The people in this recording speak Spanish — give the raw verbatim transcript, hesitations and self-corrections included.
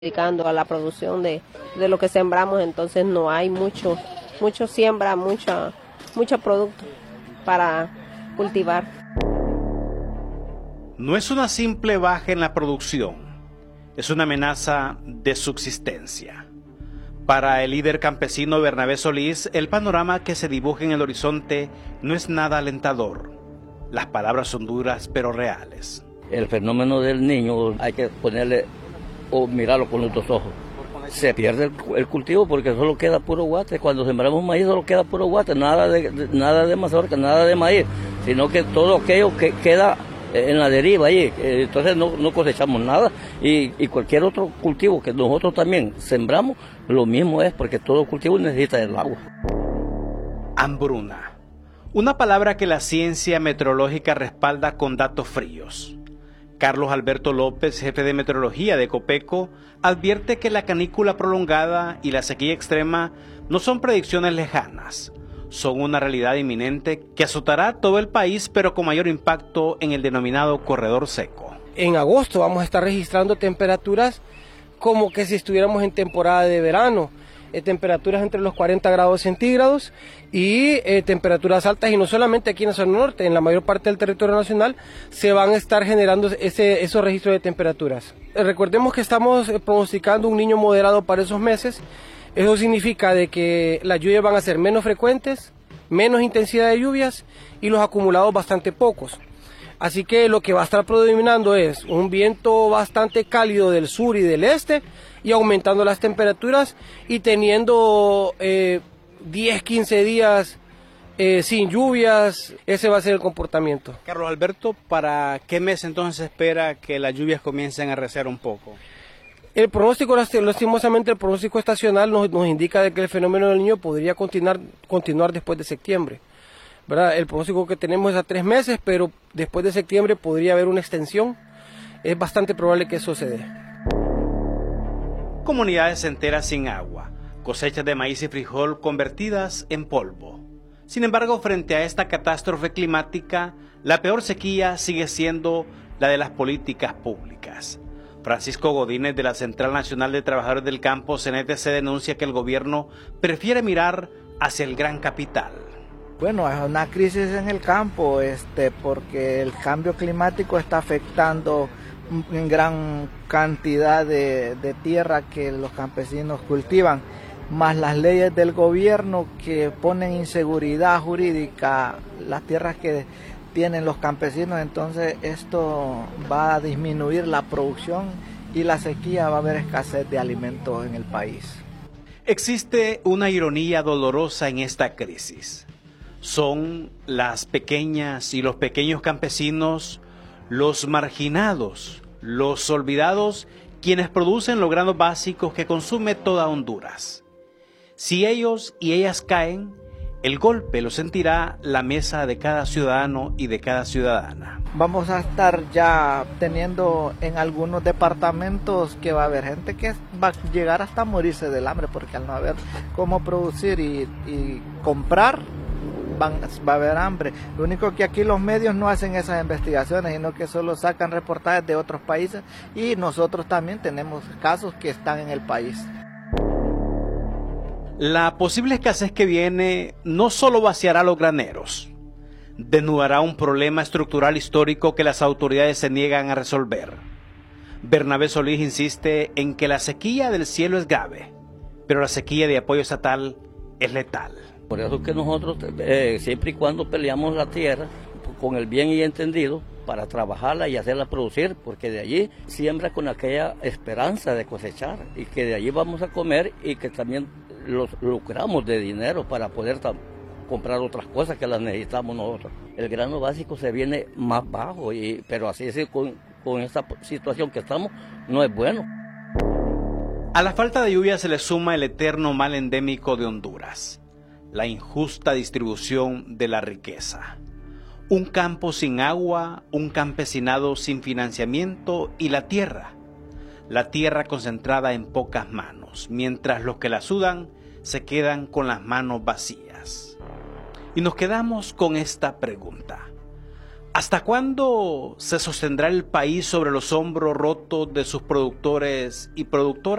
dedicando a la producción de, de lo que sembramos, entonces no hay mucho, mucho siembra, mucho, mucho producto para cultivar. No es una simple baja en la producción, es una amenaza de subsistencia. Para el líder campesino Bernabé Solís, el panorama que se dibuja en el horizonte no es nada alentador. Las palabras son duras pero reales. El fenómeno del niño hay que ponerle o mirarlo con los dos ojos. Se pierde el, el cultivo porque solo queda puro guate. Cuando sembramos maíz solo queda puro guate, nada de, de, nada de mazorca, nada de maíz, sino que todo aquello que queda en la deriva ahí, entonces no, no cosechamos nada. Y, y cualquier otro cultivo que nosotros también sembramos, lo mismo es porque todo cultivo necesita el agua. Hambruna, una palabra que la ciencia meteorológica respalda con datos fríos. Carlos Alberto López, jefe de meteorología de Copeco, advierte que la canícula prolongada y la sequía extrema no son predicciones lejanas, son una realidad inminente que azotará todo el país, pero con mayor impacto en el denominado corredor seco. En agosto vamos a estar registrando temperaturas como que si estuviéramos en temporada de verano. Eh, temperaturas entre los cuarenta grados centígrados y eh, temperaturas altas, y no solamente aquí en la zona norte, en la mayor parte del territorio nacional se van a estar generando ese, esos registros de temperaturas. Eh, recordemos que estamos eh, pronosticando un niño moderado para esos meses. Eso significa de que las lluvias van a ser menos frecuentes, menos intensidad de lluvias y los acumulados bastante pocos. Así que lo que va a estar predominando es un viento bastante cálido del sur y del este, y aumentando las temperaturas y teniendo eh, diez, quince días eh, sin lluvias. Ese va a ser el comportamiento. Carlos Alberto, ¿para qué mes entonces se espera que las lluvias comiencen a arreciar un poco? El pronóstico, lastimosamente, el pronóstico estacional nos, nos indica de que el fenómeno del Niño podría continuar, continuar después de septiembre, ¿verdad? El pronóstico que tenemos es a tres meses, pero después de septiembre podría haber una extensión. Es bastante probable que eso se dé. Comunidades enteras sin agua, cosechas de maíz y frijol convertidas en polvo. Sin embargo, frente a esta catástrofe climática, la peor sequía sigue siendo la de las políticas públicas. Francisco Godínez, de la Central Nacional de Trabajadores del Campo, C N T C, denuncia que el gobierno prefiere mirar hacia el gran capital. Bueno, es una crisis en el campo, este, porque el cambio climático está afectando en gran cantidad de, de tierra que los campesinos cultivan, más las leyes del gobierno que ponen inseguridad jurídica las tierras que tienen los campesinos. Entonces esto va a disminuir la producción y la sequía, va a haber escasez de alimentos en el país. Existe una ironía dolorosa en esta crisis. Son las pequeñas y los pequeños campesinos los marginados, los olvidados, quienes producen los granos básicos que consume toda Honduras. Si ellos y ellas caen, el golpe lo sentirá la mesa de cada ciudadano y de cada ciudadana. Vamos a estar ya teniendo en algunos departamentos que va a haber gente que va a llegar hasta morirse del hambre, porque al no haber cómo producir y, y comprar, van, va a haber hambre. Lo único que aquí los medios no hacen esas investigaciones, sino que solo sacan reportajes de otros países, y nosotros también tenemos casos que están en el país. La posible escasez que viene no solo vaciará los graneros, desnudará un problema estructural histórico que las autoridades se niegan a resolver. Bernabé Solís insiste en que la sequía del cielo es grave, pero la sequía de apoyo estatal es letal. Por eso que nosotros, eh, siempre y cuando peleamos la tierra, con el bien y entendido, para trabajarla y hacerla producir, porque de allí siembra con aquella esperanza de cosechar, y que de allí vamos a comer, y que también los lucramos de dinero para poder comprar otras cosas que las necesitamos nosotros. El grano básico se viene más bajo, y, pero así es con, con esta situación que estamos, no es bueno. A la falta de lluvia se le suma el eterno mal endémico de Honduras, la injusta distribución de la riqueza. Un campo sin agua, un campesinado sin financiamiento y la tierra. La tierra concentrada en pocas manos, mientras los que la sudan se quedan con las manos vacías. Y nos quedamos con esta pregunta. ¿Hasta cuándo se sostendrá el país sobre los hombros rotos de sus productores y productoras?